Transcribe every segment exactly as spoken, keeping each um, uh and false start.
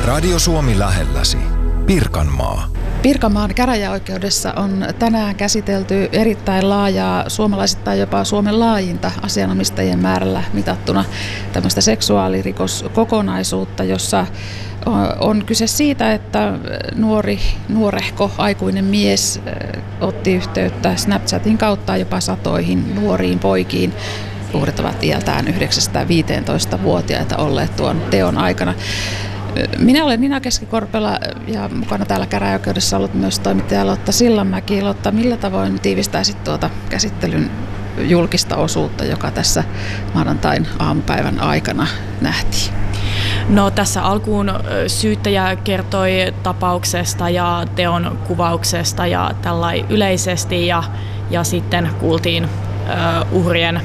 Radio Suomi lähelläsi. Pirkanmaa. Pirkanmaan käräjäoikeudessa on tänään käsitelty erittäin laajaa, suomalaisittain jopa Suomen laajinta asianomistajien määrällä mitattuna tämmöistä seksuaalirikoskokonaisuutta, jossa on kyse siitä, että nuori, nuorehko, aikuinen mies otti yhteyttä Snapchatin kautta jopa satoihin nuoriin poikiin. Uhrit ovat iältään yhdeksästä viiteentoista-vuotiaita olleet tuon teon aikana. Minä olen Nina Keskikorpela ja mukana täällä käräjäoikeudessa ollut myös toimittaja Lotta Sillanmäki. Lotta, millä tavoin tiivistäisit tuota käsittelyn julkista osuutta, joka tässä maanantain aamupäivän aikana nähtiin? No, tässä alkuun syyttäjä kertoi tapauksesta ja teon kuvauksesta ja tällainen yleisesti ja, ja sitten kuultiin uh, uhrien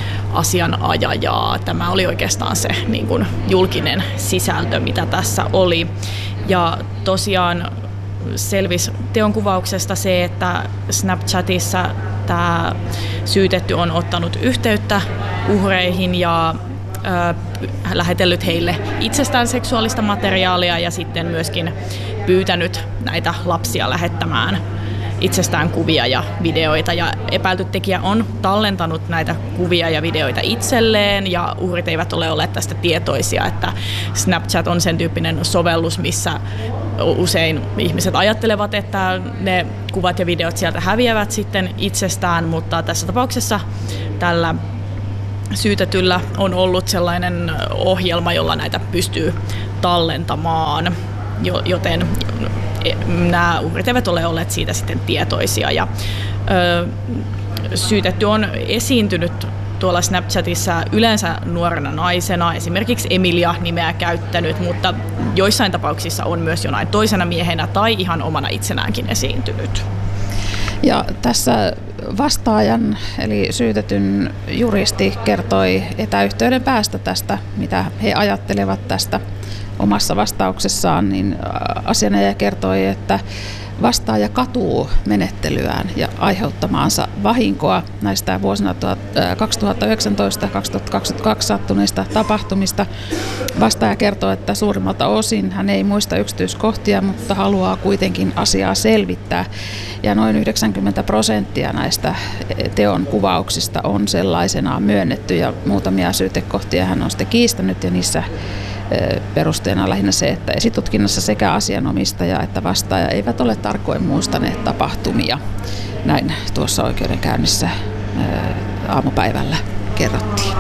asianajajaa. Tämä oli oikeastaan se niin kuin julkinen sisältö, mitä tässä oli. Ja tosiaan selvisi teon kuvauksesta se, että Snapchatissa tämä syytetty on ottanut yhteyttä uhreihin ja ö, lähetellyt heille itsestään seksuaalista materiaalia ja sitten myöskin pyytänyt näitä lapsia lähettämään itsestään kuvia ja videoita, ja epäilty tekijä on tallentanut näitä kuvia ja videoita itselleen, ja uhrit eivät ole olleet tästä tietoisia, että Snapchat on sen tyyppinen sovellus, missä usein ihmiset ajattelevat, että ne kuvat ja videot sieltä häviävät sitten itsestään, mutta tässä tapauksessa tällä syytetyllä on ollut sellainen ohjelma, jolla näitä pystyy tallentamaan, joten nämä uhrit eivät ole olleet siitä sitten tietoisia. Ja, ö, syytetty on esiintynyt tuolla Snapchatissa yleensä nuorena naisena, esimerkiksi Emilia-nimeä käyttänyt, mutta joissain tapauksissa on myös jonain toisena miehenä tai ihan omana itsenäänkin esiintynyt. Ja tässä vastaajan eli syytetyn juristi kertoi etäyhteyden päästä tästä, mitä he ajattelevat tästä omassa vastauksessaan, niin asianajaja kertoi, että vastaaja katuu menettelyään ja aiheuttamaansa vahinkoa näistä vuosina kaksituhattayhdeksäntoista kaksituhattakaksikymmentäkaksi sattuneista tapahtumista. Vastaaja kertoo, että suurimmalta osin hän ei muista yksityiskohtia, mutta haluaa kuitenkin asiaa selvittää. Ja noin yhdeksänkymmentä prosenttia näistä teon kuvauksista on sellaisenaan myönnetty, ja muutamia syytekohtia hän on sitten kiistänyt, ja niissä perusteena lähinnä se, että esitutkinnassa sekä asianomistaja että vastaaja eivät ole tarkoin muistaneet tapahtumia. Näin tuossa oikeudenkäynnissä aamupäivällä kerrottiin.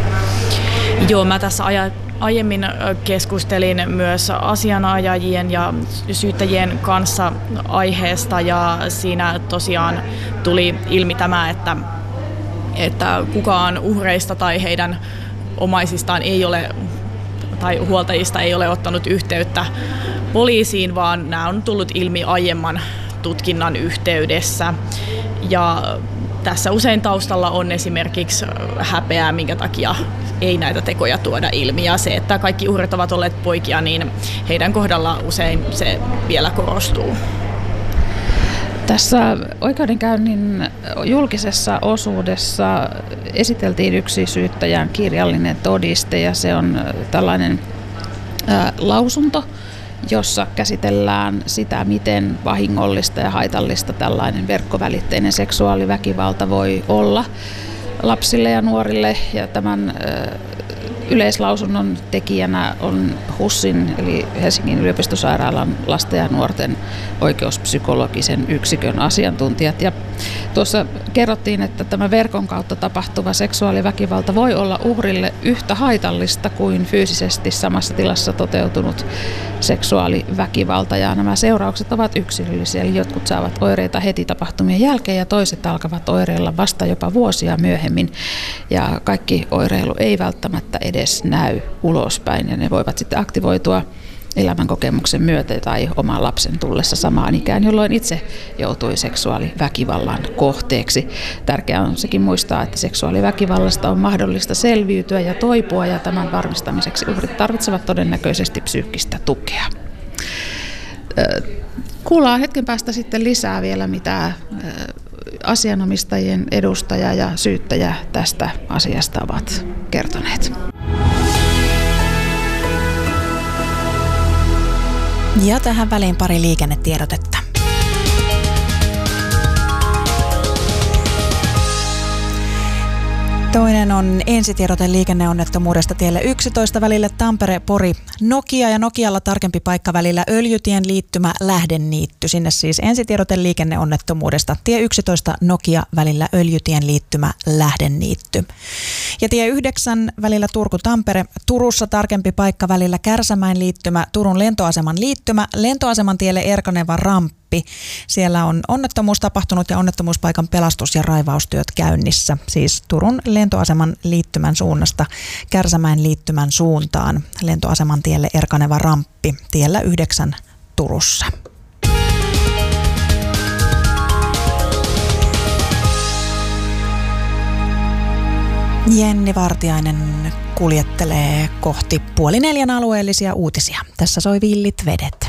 Joo, mä tässä aja, aiemmin keskustelin myös asianajajien ja syyttäjien kanssa aiheesta, ja siinä tosiaan tuli ilmi tämä, että, että kukaan uhreista tai heidän omaisistaan ei ole tai huoltajista ei ole ottanut yhteyttä poliisiin, vaan nämä on tullut ilmi aiemman tutkinnan yhteydessä. Ja tässä usein taustalla on esimerkiksi häpeää, minkä takia ei näitä tekoja tuoda ilmi. Ja se, että kaikki uhrit ovat olleet poikia, niin heidän kohdalla usein se vielä korostuu. Tässä oikeudenkäynnin julkisessa osuudessa esiteltiin yksi syyttäjän kirjallinen todiste, ja se on tällainen ää, lausunto, jossa käsitellään sitä, miten vahingollista ja haitallista tällainen verkkovälitteinen seksuaaliväkivalta voi olla lapsille ja nuorille. Ja tämän ää, yleislausunnon tekijänä on HUSin eli Helsingin yliopistosairaalan lasten ja nuorten oikeuspsykologisen yksikön asiantuntijat. Ja tuossa kerrottiin, että tämä verkon kautta tapahtuva seksuaaliväkivalta voi olla uhrille yhtä haitallista kuin fyysisesti samassa tilassa toteutunut seksuaaliväkivalta. Ja nämä seuraukset ovat yksilöllisiä, eli jotkut saavat oireita heti tapahtumien jälkeen ja toiset alkavat oireilla vasta jopa vuosia myöhemmin. Ja kaikki oireilu ei välttämättä edes näy ulospäin, ja ne voivat sitten aktivoitua elämänkokemuksen myötä tai oman lapsen tullessa samaan ikään, jolloin itse joutui seksuaaliväkivallan kohteeksi. Tärkeää on sekin muistaa, että seksuaaliväkivallasta on mahdollista selviytyä ja toipua, ja tämän varmistamiseksi uhrit tarvitsevat todennäköisesti psyykkistä tukea. Kuullaan hetken päästä sitten lisää vielä, mitä asianomistajien edustaja ja syyttäjä tästä asiasta ovat kertoneet. Ja tähän väliin pari liikennetiedotetta. Toinen on ensitiedote liikenneonnettomuudesta tielle yksitoista välillä Tampere-Pori Nokia ja Nokialla tarkempi paikka välillä Öljytien liittymä Lähdeniitty. Sinne siis ensitiedote liikenneonnettomuudesta tie yksitoista Nokia välillä Öljytien liittymä Lähdeniitty. Ja tie yhdeksän välillä Turku-Tampere, Turussa tarkempi paikka välillä Kärsämäen liittymä Turun lentoaseman liittymä, lentoaseman tielle Erkaneva ramppi. Siellä on onnettomuus tapahtunut ja onnettomuuspaikan pelastus- ja raivaustyöt käynnissä. Siis Turun lentoaseman liittymän suunnasta Kärsämäen liittymän suuntaan. Lentoaseman tielle Erkaneva ramppi tiellä yhdeksän Turussa. Jenni Vartiainen kuljettelee kohti puoli neljän alueellisia uutisia. Tässä soi Villit vedet.